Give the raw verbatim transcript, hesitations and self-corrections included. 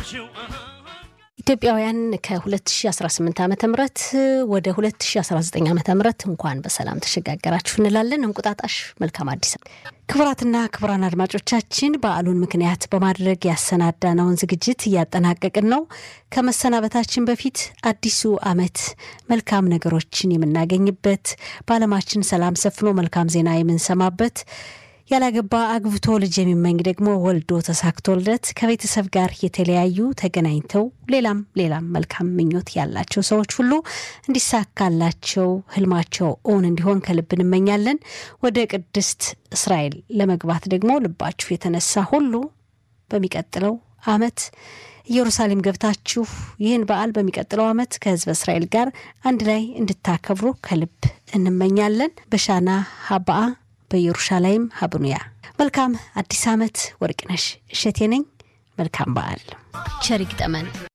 ኢትዮጵያውያን ከ2018 ዓመተ ምህረት ወደ ሁለት ሺህ አስራ ዘጠኝ ዓመተ ምህረት እንኳን በሰላም ተሸጋገራችሁ እንላለን። እንቁጣጣሽ መልካም አዲስ ዓመት። ክብራትና ክብራን አድማጮቻችን በዓሉን ምክንያት በማድረግ ያሰናዳነውን ዝግጅት እያጠናቀቅን ነው። ከመሰናበታችን በፊት አዲሱ ዓመት መልካም ነገሮችን የምናገኝበት፣ በዓለማችን ሰላም ሰፍኖ መልካም ዜና የምንሰማበት፣ ያላገባ አግብቶ ልጅ የሚመኝ ደግሞ ወልዶ ተሳክቶለት ከቤተሰብ ጋር የተለያዩ ተገናኝተው ሌላም ሌላም መልካም ምኞት ያላቸው ሰዎች ሁሉ እንዲሳካላቸው ህልማቸው ኦን እንዲሆን ከልብ እንመኛለን። ወደ ቅድስት እስራኤል ለመግባት ደግሞ ልባችሁ የተነሳ ሁሉ በሚቀጥለው ዓመት ኢየሩሳሌም ገብታችሁ ይህን በዓል በሚቀጥለው ዓመት ከህዝብ እስራኤል ጋር አንድ ላይ እንድታከብሩ ከልብ እንመኛለን። በሻና ሀባአ በኢየሩሳሌም ሀብኑያ መልካም አዲስ ዓመት። ወርቅነሽ እሸቴ ነኝ። መልካም በዓል ቸር ይግጠመን።